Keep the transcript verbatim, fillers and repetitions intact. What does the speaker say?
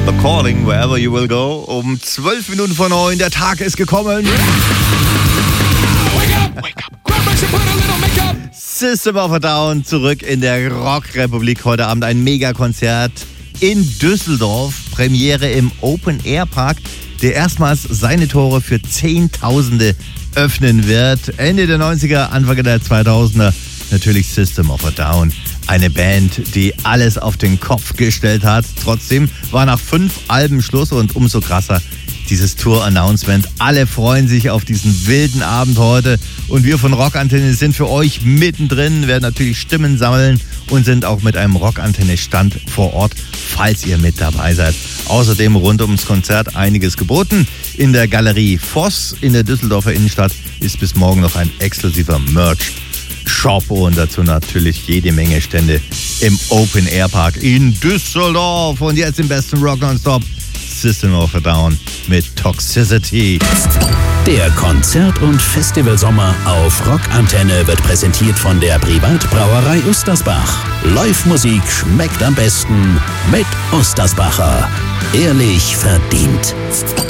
The Calling, Wherever You Will Go. Um zwölf Minuten vor neun, der Tag ist gekommen. System of a Down zurück in der Rockrepublik. Heute Abend ein Megakonzert in Düsseldorf. Premiere im Open Air Park, der erstmals seine Tore für Zehntausende öffnen wird. Ende der neunziger, Anfang der zweitausender. Natürlich System of a Down. Eine Band, die alles auf den Kopf gestellt hat. Trotzdem war nach fünf Alben Schluss und umso krasser dieses Tour-Announcement. Alle freuen sich auf diesen wilden Abend heute. Und wir von Rockantenne sind für euch mittendrin, werden natürlich Stimmen sammeln und sind auch mit einem Rockantenne-Stand vor Ort, falls ihr mit dabei seid. Außerdem rund ums Konzert einiges geboten. In der Galerie Voss in der Düsseldorfer Innenstadt ist bis morgen noch ein exklusiver Merch-Shop und dazu natürlich jede Menge Stände im Open Air Park in Düsseldorf. Und jetzt im besten Rock Nonstop System of a Down mit Toxicity. Der Konzert- und Festivalsommer auf Rockantenne wird präsentiert von der Privatbrauerei Ustersbach. Live-Musik schmeckt am besten mit Ustersbacher. Ehrlich verdient.